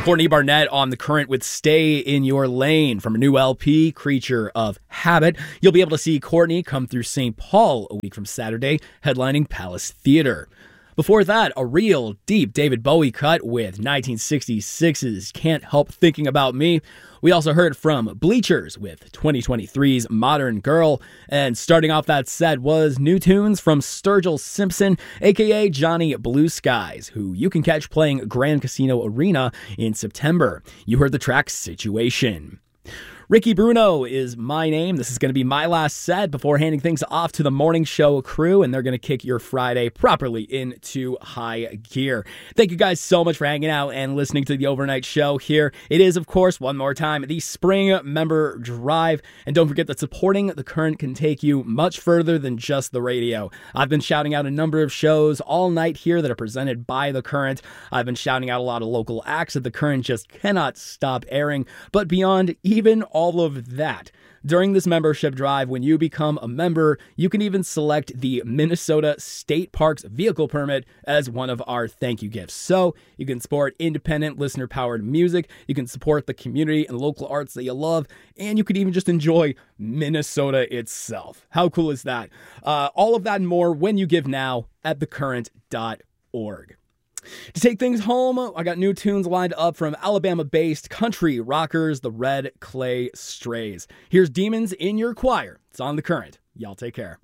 Courtney Barnett on The Current with Stay in Your Lane from a new LP, Creature of Habit. You'll be able to see Courtney come through St. Paul a week from Saturday, headlining Palace Theater. Before that, a real deep David Bowie cut with 1966's Can't Help Thinking About Me. We also heard from Bleachers with 2023's Modern Girl. And starting off that set was new tunes from Sturgill Simpson, aka Johnny Blue Skies, who you can catch playing Grand Casino Arena in September. You heard the track Situation. Ricky Bruno is my name. This is going to be my last set before handing things off to the morning show crew, and they're going to kick your Friday properly into high gear. Thank you guys so much for hanging out and listening to the overnight show here. It is, of course, one more time, the Spring Member Drive, and don't forget that supporting The Current can take you much further than just the radio. I've been shouting out a number of shows all night here that are presented by The Current. I've been shouting out a lot of local acts that The Current just cannot stop airing, but beyond even all of that, during this membership drive, when you become a member, you can even select the Minnesota State Parks vehicle permit as one of our thank you gifts. So you can support independent listener-powered music, you can support the community and local arts that you love, and you can even just enjoy Minnesota itself. How cool is that? All of that and more when you give now at thecurrent.org. To take things home, I got new tunes lined up from Alabama-based country rockers, the Red Clay Strays. Here's Demons in Your Choir. It's on The Current. Y'all take care.